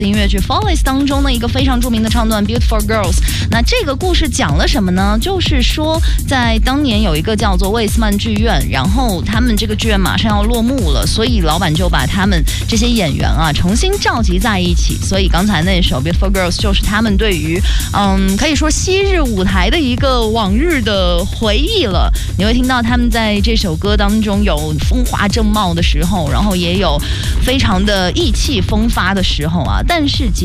音乐剧《Follies》当中的一个非常著名的唱段《Beautiful Girls》。那这个故事讲了什么呢？就是说，在当年有一个叫做魏斯曼剧院，然后他们这个剧院马上要落幕了，所以老板就把他们这些演员啊重新召集在一起。所以刚才那首《Beautiful Girls》就是他们对于可以说昔日舞台的一个往日的回忆了。你会听到他们在这首歌当中有风华正茂的时候，然后也有非常的意气风发的时候啊。但是